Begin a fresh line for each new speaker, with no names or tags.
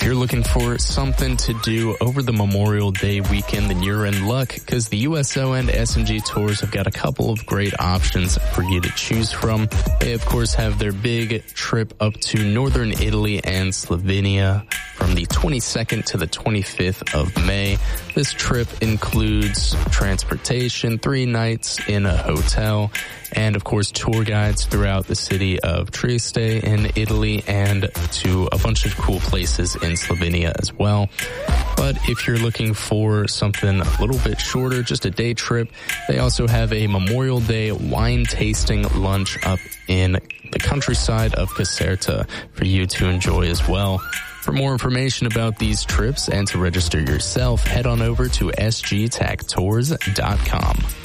you're looking for something to do over the Memorial Day weekend, then you're in luck, because the USO and SMG Tours have got a couple of great options for you to choose from. They, of course, have their big trip up to northern Italy and Slovenia from the 22nd to the 25th of May. This trip includes transportation, 3 nights in a hotel, and, of course, tour guides throughout the city of Trieste in Italy and to a bunch of cool places in Slovenia as well. But if you're looking for something a little bit shorter, just a day trip, they also have a Memorial Day wine tasting lunch up in the countryside of Caserta for you to enjoy as well. For more information about these trips and to register yourself, head on over to sgtagtours.com.